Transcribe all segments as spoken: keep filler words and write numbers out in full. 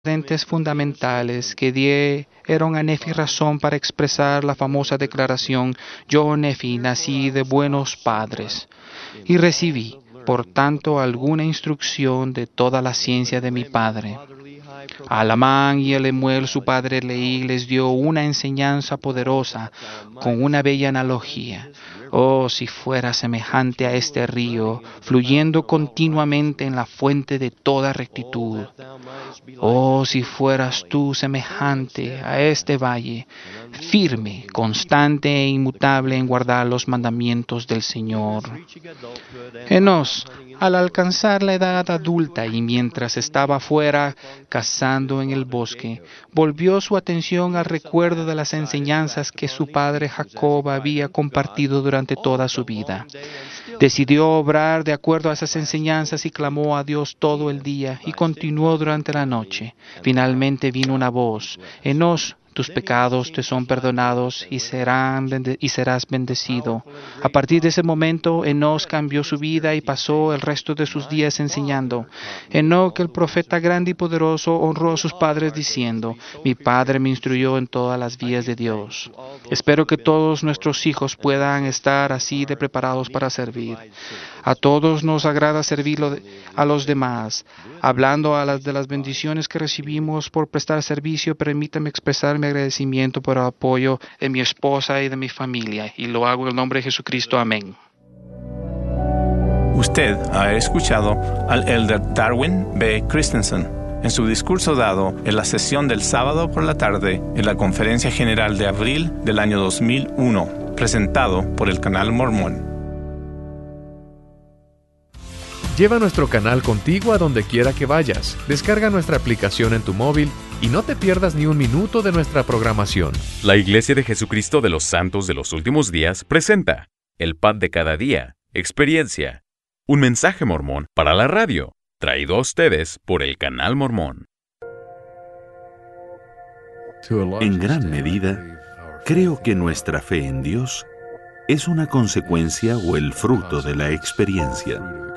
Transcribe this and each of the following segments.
antecedentes fundamentales que dieron a Nefi razón para expresar la famosa declaración: yo, Nefi, nací de buenos padres y recibí, por tanto, alguna instrucción de toda la ciencia de mi padre. A Lamán y a Lemuel, su padre Leí, les dio una enseñanza poderosa con una bella analogía. Oh, si fuera semejante a este río, fluyendo continuamente en la fuente de toda rectitud. Oh, si fueras tú semejante a este valle, firme, constante e inmutable en guardar los mandamientos del Señor. Enos, al alcanzar la edad adulta y mientras estaba fuera cazando en el bosque, volvió su atención al recuerdo de las enseñanzas que su padre Jacob había compartido durante toda su vida. Decidió obrar de acuerdo a esas enseñanzas y clamó a Dios todo el día y continuó durante la noche. Finalmente vino una voz: Enos, tus pecados te son perdonados y, serán bende- y serás bendecido. A partir de ese momento, Enos cambió su vida y pasó el resto de sus días enseñando. Enoc, el profeta grande y poderoso, honró a sus padres diciendo: mi padre me instruyó en todas las vías de Dios. Espero que todos nuestros hijos puedan estar así de preparados para servir. A todos nos agrada servir a los demás. Hablando a las de las bendiciones que recibimos por prestar servicio, permítame expresar mi agradecimiento por el apoyo de mi esposa y de mi familia, y lo hago en el nombre de Jesucristo. Amén. Usted ha escuchado al elder Darwin B. Christensen en su discurso dado en la sesión del sábado por la tarde en la Conferencia General de abril del año dos mil uno, presentado por el Canal Mormón. Lleva nuestro canal contigo a donde quiera que vayas. Descarga nuestra aplicación en tu móvil y no te pierdas ni un minuto de nuestra programación. La Iglesia de Jesucristo de los Santos de los Últimos Días presenta El Pan de Cada Día, Experiencia, un mensaje mormón para la radio, traído a ustedes por el Canal Mormón. En gran medida, creo que nuestra fe en Dios es una consecuencia o el fruto de la experiencia.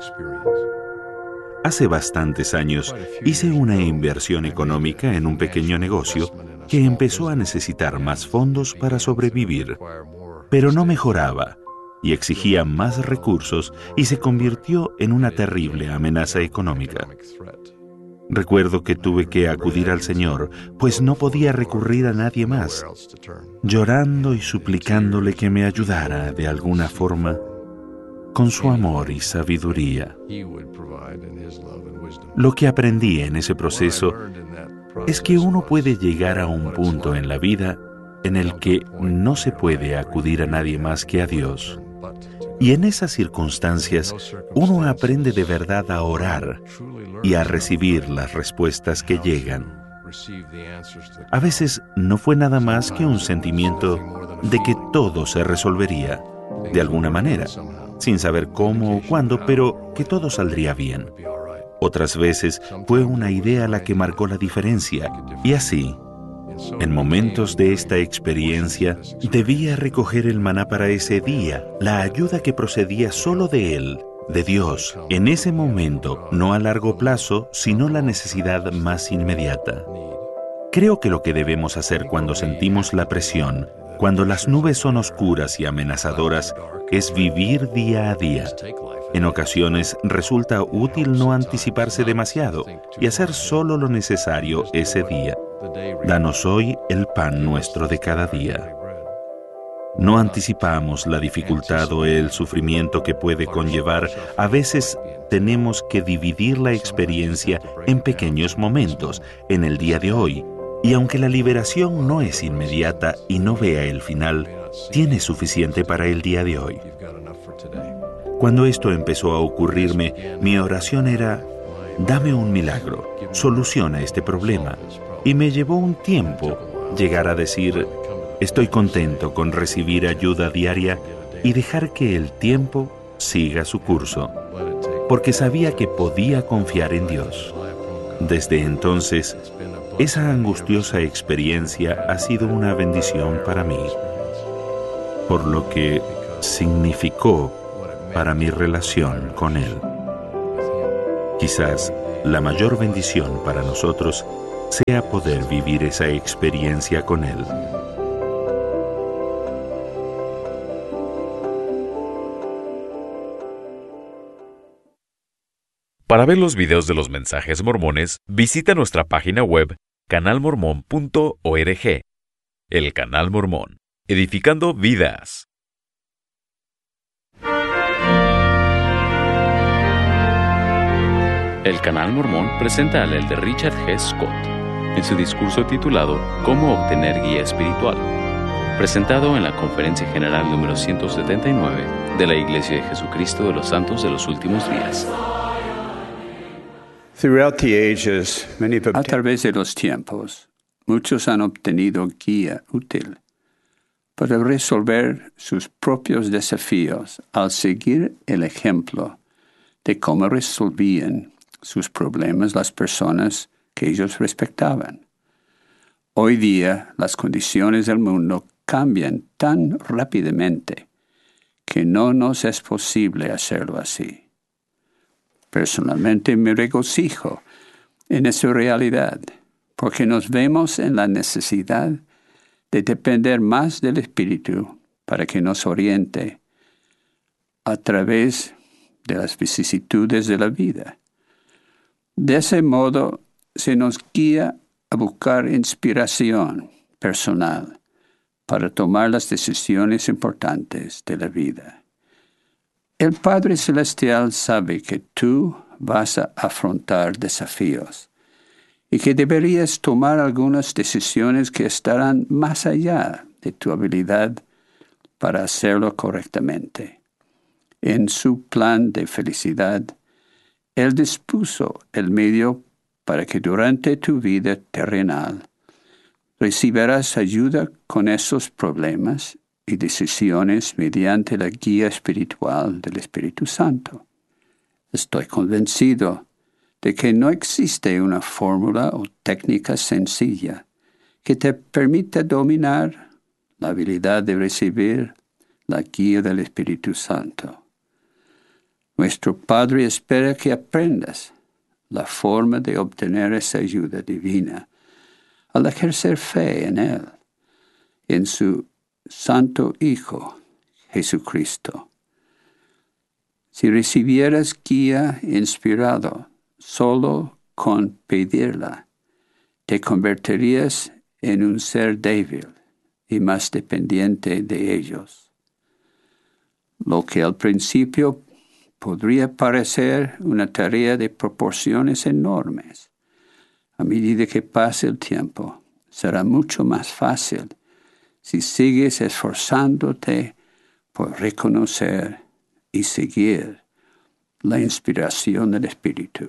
Hace bastantes años hice una inversión económica en un pequeño negocio que empezó a necesitar más fondos para sobrevivir, pero no mejoraba y exigía más recursos y se convirtió en una terrible amenaza económica. Recuerdo que tuve que acudir al Señor, pues no podía recurrir a nadie más, llorando y suplicándole que me ayudara de alguna forma con su amor y sabiduría. Lo que aprendí en ese proceso es que uno puede llegar a un punto en la vida en el que no se puede acudir a nadie más que a Dios. Y en esas circunstancias, uno aprende de verdad a orar y a recibir las respuestas que llegan. A veces no fue nada más que un sentimiento de que todo se resolvería, de alguna manera, sin saber cómo o cuándo, pero que todo saldría bien. Otras veces fue una idea la que marcó la diferencia, y así, en momentos de esta experiencia, debía recoger el maná para ese día, la ayuda que procedía solo de Él, de Dios, en ese momento, no a largo plazo, sino la necesidad más inmediata. Creo que lo que debemos hacer cuando sentimos la presión, cuando las nubes son oscuras y amenazadoras, es vivir día a día. En ocasiones resulta útil no anticiparse demasiado y hacer solo lo necesario ese día. Danos hoy el pan nuestro de cada día. No anticipamos la dificultad o el sufrimiento que puede conllevar. A veces tenemos que dividir la experiencia en pequeños momentos, en el día de hoy. Y aunque la liberación no es inmediata y no vea el final, tiene suficiente para el día de hoy. Cuando esto empezó a ocurrirme, mi oración era: dame un milagro, soluciona este problema. Y me llevó un tiempo llegar a decir: estoy contento con recibir ayuda diaria y dejar que el tiempo siga su curso, porque sabía que podía confiar en Dios. Desde entonces, esa angustiosa experiencia ha sido una bendición para mí, por lo que significó para mi relación con Él. Quizás la mayor bendición para nosotros sea poder vivir esa experiencia con Él. Para ver los videos de los mensajes mormones, visita nuestra página web canal mormón punto org. El Canal Mormón, edificando vidas. El Canal Mormón presenta al elder Richard G. Scott en su discurso titulado ¿Cómo obtener guía espiritual?, presentado en la Conferencia General número ciento setenta y nueve de la Iglesia de Jesucristo de los Santos de los Últimos Días. A través de los tiempos, muchos han obtenido guía útil para resolver sus propios desafíos al seguir el ejemplo de cómo resolvían sus problemas las personas que ellos respetaban. Hoy día, las condiciones del mundo cambian tan rápidamente que no nos es posible hacerlo así. Personalmente me regocijo en esa realidad, porque nos vemos en la necesidad de depender más del Espíritu para que nos oriente a través de las vicisitudes de la vida. De ese modo, se nos guía a buscar inspiración personal para tomar las decisiones importantes de la vida. El Padre Celestial sabe que tú vas a afrontar desafíos y que deberías tomar algunas decisiones que estarán más allá de tu habilidad para hacerlo correctamente. En su plan de felicidad, Él dispuso el medio para que durante tu vida terrenal recibirás ayuda con esos problemas y decisiones mediante la guía espiritual del Espíritu Santo. Estoy convencido de que no existe una fórmula o técnica sencilla que te permita dominar la habilidad de recibir la guía del Espíritu Santo. Nuestro Padre espera que aprendas la forma de obtener esa ayuda divina al ejercer fe en Él, en su Santo Hijo, Jesucristo. Si recibieras guía inspirado solo con pedirla, te convertirías en un ser débil y más dependiente de ellos. Lo que al principio podría parecer una tarea de proporciones enormes, a medida que pase el tiempo, será mucho más fácil si sigues esforzándote por reconocer y seguir la inspiración del Espíritu.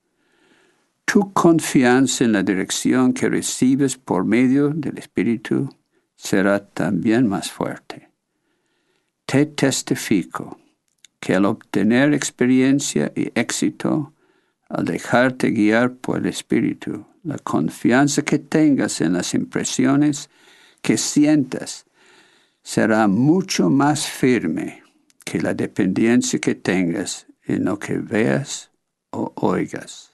Tu confianza en la dirección que recibes por medio del Espíritu será también más fuerte. Te testifico que al obtener experiencia y éxito, al dejarte guiar por el Espíritu, la confianza que tengas en las impresiones que sientas será mucho más firme que la dependencia que tengas en lo que veas o oigas.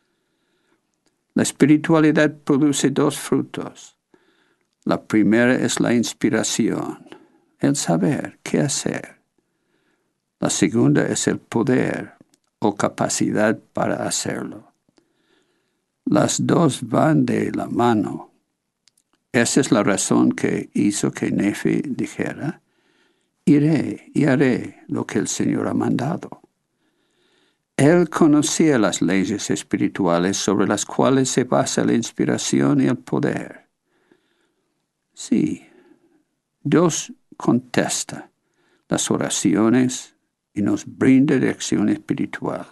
La espiritualidad produce dos frutos. La primera es la inspiración, el saber qué hacer. La segunda es el poder o capacidad para hacerlo. Las dos van de la mano. Esa es la razón que hizo que Nefi dijera, iré y haré lo que el Señor ha mandado. Él conocía las leyes espirituales sobre las cuales se basa la inspiración y el poder. Sí, Dios contesta las oraciones y nos brinda dirección espiritual.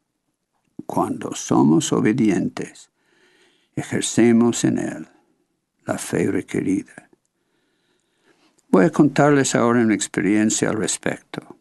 Cuando somos obedientes, ejercemos en Él la fe requerida. Voy a contarles ahora una experiencia al respecto.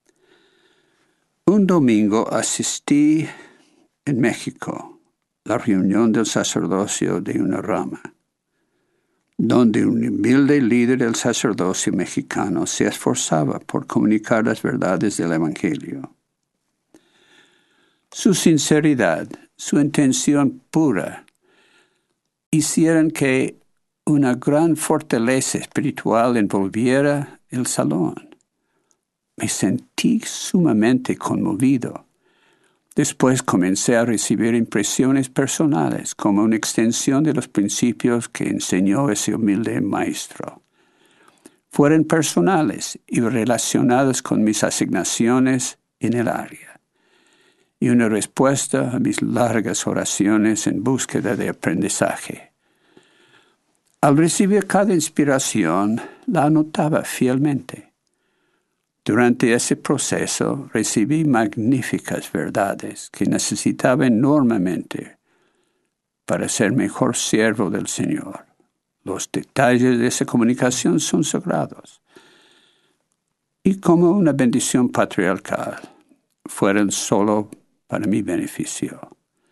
Un domingo asistí en México a la reunión del sacerdocio de una rama, donde un humilde líder del sacerdocio mexicano se esforzaba por comunicar las verdades del Evangelio. Su sinceridad, su intención pura, hicieron que una gran fortaleza espiritual envolviera el salón. Me sentí sumamente conmovido. Después comencé a recibir impresiones personales como una extensión de los principios que enseñó ese humilde maestro. Fueron personales y relacionados con mis asignaciones en el área, y una respuesta a mis largas oraciones en búsqueda de aprendizaje. Al recibir cada inspiración, la anotaba fielmente. Durante ese proceso recibí magníficas verdades que necesitaba enormemente para ser mejor siervo del Señor. Los detalles de esa comunicación son sagrados y como una bendición patriarcal fueron solo para mi beneficio.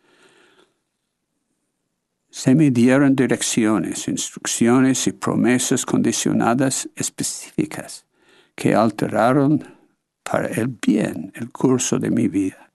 Se me dieron direcciones, instrucciones y promesas condicionadas específicas que alteraron para el bien el curso de mi vida.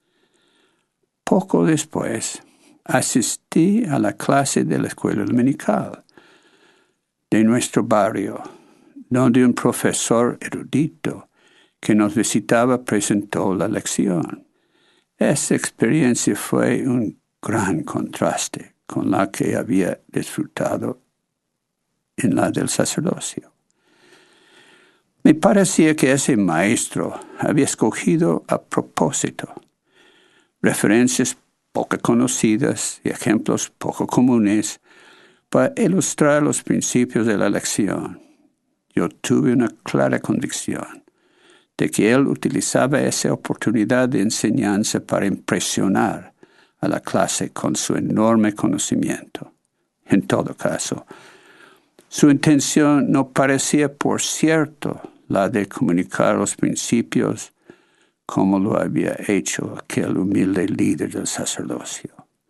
Poco después, asistí a la clase de la escuela dominical de nuestro barrio, donde un profesor erudito que nos visitaba presentó la lección. Esta experiencia fue un gran contraste con la que había disfrutado en la del sacerdocio. Me parecía que ese maestro había escogido a propósito referencias poco conocidas y ejemplos poco comunes para ilustrar los principios de la lección. Yo tuve una clara convicción de que él utilizaba esa oportunidad de enseñanza para impresionar a la clase con su enorme conocimiento. En todo caso, su intención no parecía, por cierto, la de comunicar los principios como lo había hecho aquel humilde líder del sacerdocio.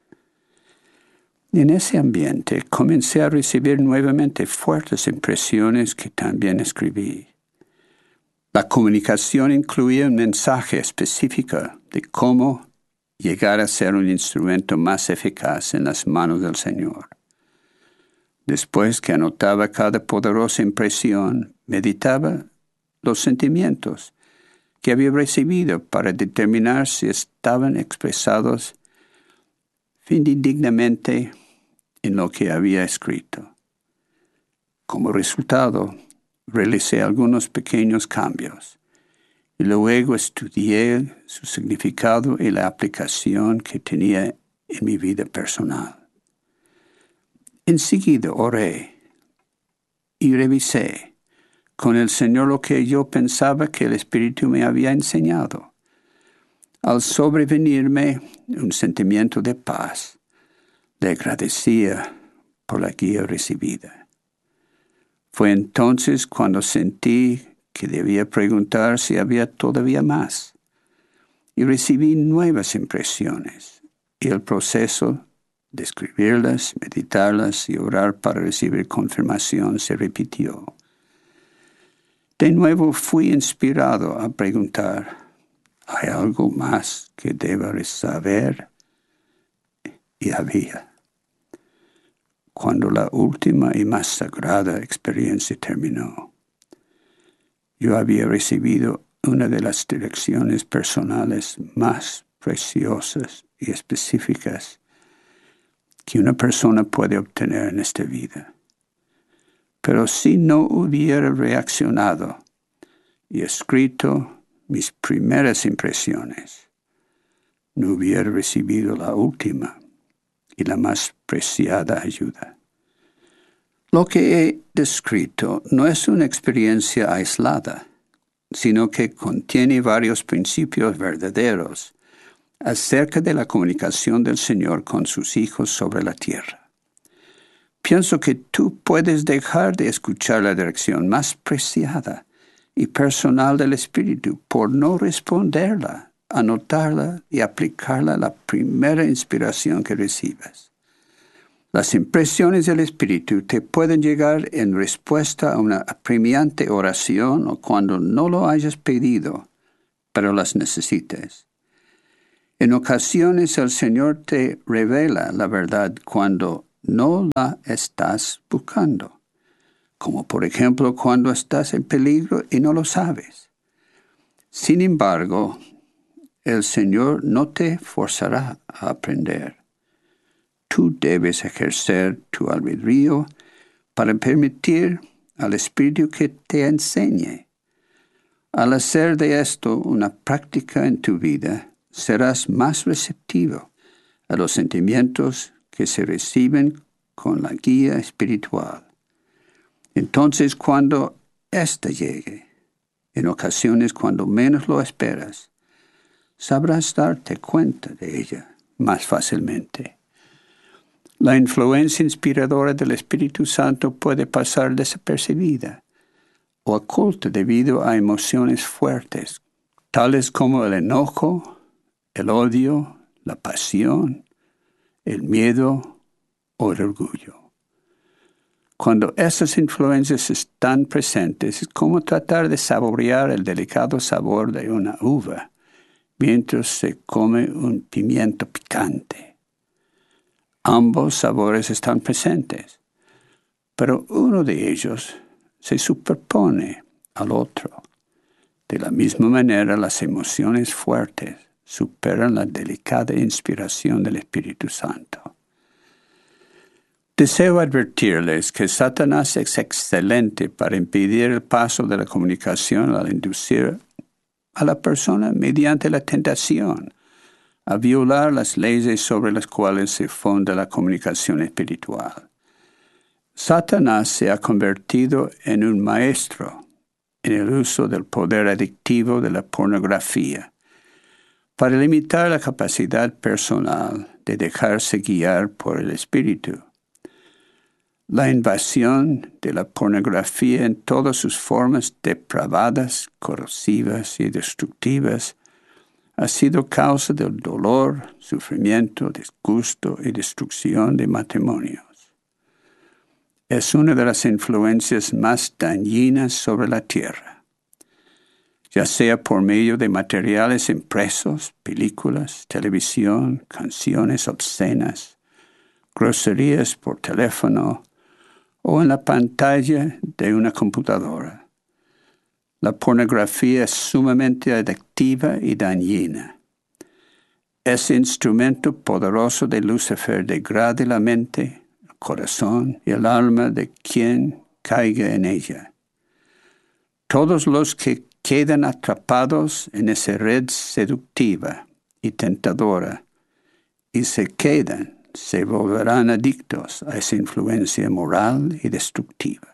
En ese ambiente comencé a recibir nuevamente fuertes impresiones que también escribí. La comunicación incluía un mensaje específico de cómo llegar a ser un instrumento más eficaz en las manos del Señor. Después que anotaba cada poderosa impresión, meditaba los sentimientos que había recibido para determinar si estaban expresados fidedignamente en lo que había escrito. Como resultado, realicé algunos pequeños cambios y luego estudié su significado y la aplicación que tenía en mi vida personal. Enseguida oré y revisé con el Señor lo que yo pensaba que el Espíritu me había enseñado. Al sobrevenirme un sentimiento de paz, le agradecía por la guía recibida. Fue entonces cuando sentí que debía preguntar si había todavía más, y recibí nuevas impresiones, y el proceso de escribirlas, meditarlas y orar para recibir confirmación se repitió. De nuevo fui inspirado a preguntar, ¿hay algo más que deba saber? Y había. Cuando la última y más sagrada experiencia terminó, yo había recibido una de las direcciones personales más preciosas y específicas que una persona puede obtener en esta vida. Pero si no hubiera reaccionado y escrito mis primeras impresiones, no hubiera recibido la última y la más preciada ayuda. Lo que he descrito no es una experiencia aislada, sino que contiene varios principios verdaderos acerca de la comunicación del Señor con sus hijos sobre la tierra. Pienso que tú puedes dejar de escuchar la dirección más preciada y personal del Espíritu por no responderla, anotarla y aplicarla a la primera inspiración que recibas. Las impresiones del Espíritu te pueden llegar en respuesta a una apremiante oración o cuando no lo hayas pedido, pero las necesites. En ocasiones el Señor te revela la verdad cuando no la estás buscando, como por ejemplo cuando estás en peligro y no lo sabes. Sin embargo, el Señor no te forzará a aprender. Tú debes ejercer tu albedrío para permitir al Espíritu que te enseñe. Al hacer de esto una práctica en tu vida, serás más receptivo a los sentimientos que se reciben con la guía espiritual. Entonces, cuando ésta llegue, en ocasiones cuando menos lo esperas, sabrás darte cuenta de ella más fácilmente. La influencia inspiradora del Espíritu Santo puede pasar desapercibida o oculta debido a emociones fuertes, tales como el enojo, el odio, la pasión, el miedo o el orgullo. Cuando esas influencias están presentes, es como tratar de saborear el delicado sabor de una uva mientras se come un pimiento picante. Ambos sabores están presentes, pero uno de ellos se superpone al otro. De la misma manera, las emociones fuertes superan la delicada inspiración del Espíritu Santo. Deseo advertirles que Satanás es excelente para impedir el paso de la comunicación al inducir a la persona mediante la tentación a violar las leyes sobre las cuales se funda la comunicación espiritual. Satanás se ha convertido en un maestro en el uso del poder adictivo de la pornografía para limitar la capacidad personal de dejarse guiar por el Espíritu. La invasión de la pornografía en todas sus formas depravadas, corrosivas y destructivas ha sido causa del dolor, sufrimiento, disgusto y destrucción de matrimonios. Es una de las influencias más dañinas sobre la tierra, ya sea por medio de materiales impresos, películas, televisión, canciones obscenas, groserías por teléfono, o en la pantalla de una computadora. La pornografía es sumamente adictiva y dañina. Ese instrumento poderoso de Lucifer degrada la mente, el corazón y el alma de quien caiga en ella. Todos los que quedan atrapados en esa red seductiva y tentadora y se quedan se volverán adictos a esa influencia moral y destructiva.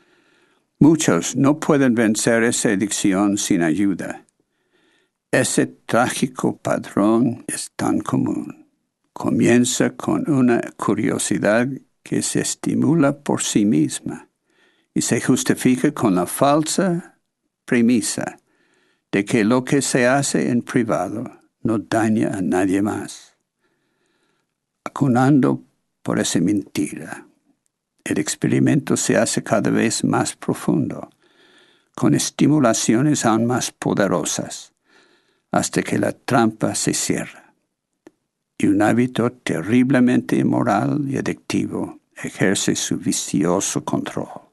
Muchos no pueden vencer esa adicción sin ayuda. Ese trágico patrón es tan común. Comienza con una curiosidad que se estimula por sí misma y se justifica con la falsa premisa de que lo que se hace en privado no daña a nadie más. Acunando por esa mentira, el experimento se hace cada vez más profundo, con estimulaciones aún más poderosas, hasta que la trampa se cierra, y un hábito terriblemente inmoral y adictivo ejerce su vicioso control.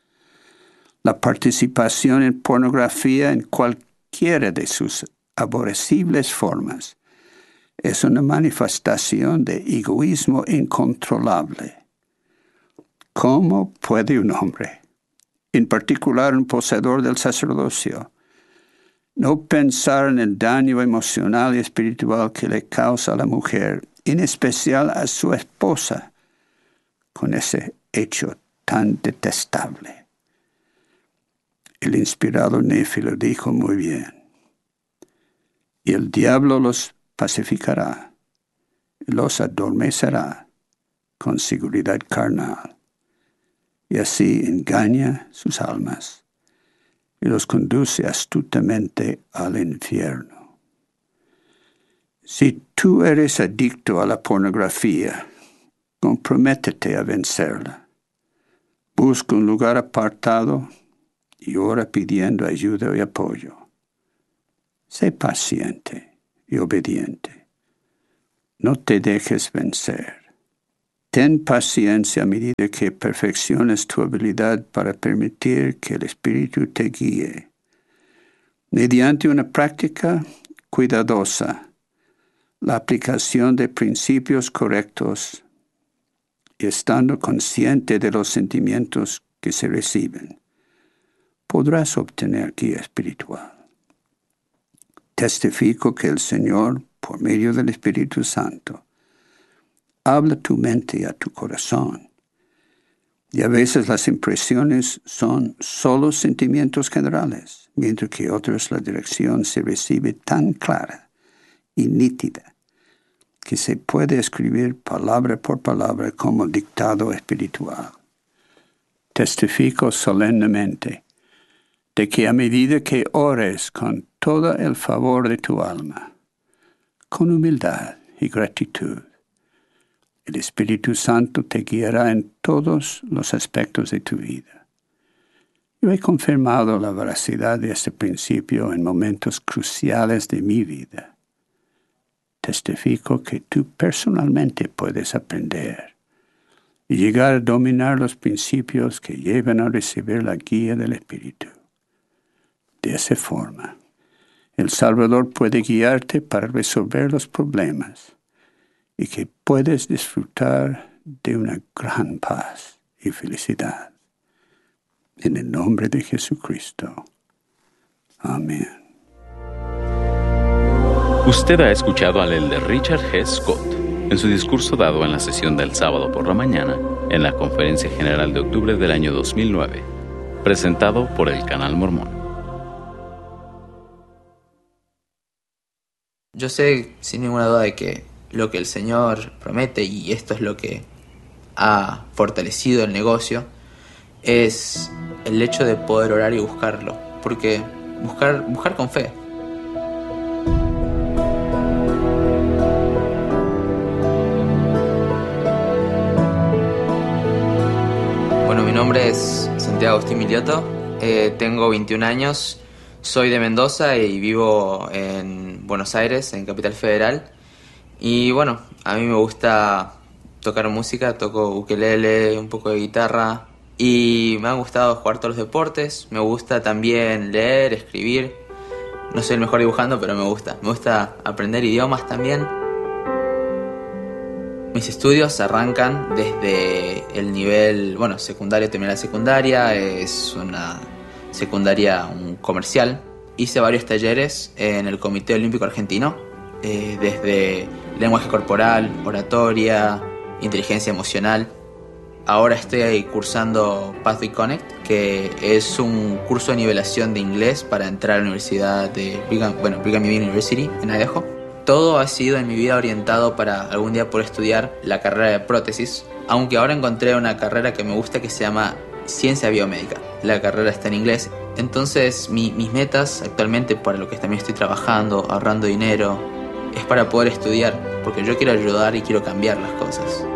La participación en pornografía en cualquiera de sus aborrecibles formas es una manifestación de egoísmo incontrolable. ¿Cómo puede un hombre, en particular un poseedor del sacerdocio, no pensar en el daño emocional y espiritual que le causa a la mujer, en especial a su esposa, con ese hecho tan detestable? El inspirado Nefi lo dijo muy bien. Y el diablo los pacificará, los adormecerá con seguridad carnal, y así engaña sus almas y los conduce astutamente al infierno. Si tú eres adicto a la pornografía, comprométete a vencerla. Busca un lugar apartado y ora pidiendo ayuda y apoyo. Sé paciente y obediente. No te dejes vencer. Ten paciencia a medida que perfecciones tu habilidad para permitir que el Espíritu te guíe. Mediante una práctica cuidadosa, la aplicación de principios correctos y estando consciente de los sentimientos que se reciben, podrás obtener guía espiritual. Testifico que el Señor, por medio del Espíritu Santo, habla a tu mente y a tu corazón. Y a veces las impresiones son solo sentimientos generales, mientras que otras la dirección se recibe tan clara y nítida que se puede escribir palabra por palabra como dictado espiritual. Testifico solemnemente de que a medida que ores con todo el favor de tu alma, con humildad y gratitud, el Espíritu Santo te guiará en todos los aspectos de tu vida. Yo he confirmado la veracidad de este principio en momentos cruciales de mi vida. Testifico que tú personalmente puedes aprender y llegar a dominar los principios que llevan a recibir la guía del Espíritu. De esa forma, el Salvador puede guiarte para resolver los problemas y que puedes disfrutar de una gran paz y felicidad. En el nombre de Jesucristo. Amén. Usted ha escuchado al elder Richard G. Scott en su discurso dado en la sesión del sábado por la mañana en la Conferencia General de octubre del año dos mil nueve, presentado por el Canal Mormón. Yo sé sin ninguna duda de que lo que el Señor promete, y esto es lo que ha fortalecido el negocio, es el hecho de poder orar y buscarlo, porque buscar, buscar con fe. Bueno, mi nombre es Santiago Agustín Milioto, eh, tengo veintiún años, soy de Mendoza y vivo en Buenos Aires, en Capital Federal. Y bueno, a mí me gusta tocar música, toco ukelele, un poco de guitarra y me ha gustado jugar todos los deportes. Me gusta también leer, escribir. No soy el mejor dibujando, pero me gusta. Me gusta aprender idiomas también. Mis estudios arrancan desde el nivel, bueno, secundario, terminé la secundaria, es una secundaria un comercial. Hice varios talleres en el Comité Olímpico Argentino, eh, desde lenguaje corporal, oratoria, inteligencia emocional. Ahora estoy ahí cursando Pathway Connect, que es un curso de nivelación de inglés para entrar a la Universidad de Brigham, bueno, Brigham Young University en Idaho. Todo ha sido en mi vida orientado para algún día poder estudiar la carrera de prótesis, aunque ahora encontré una carrera que me gusta que se llama Ciencia Biomédica. La carrera está en inglés. Entonces mi, mis metas actualmente, para lo que también estoy trabajando, ahorrando dinero, es para poder estudiar, porque yo quiero ayudar y quiero cambiar las cosas.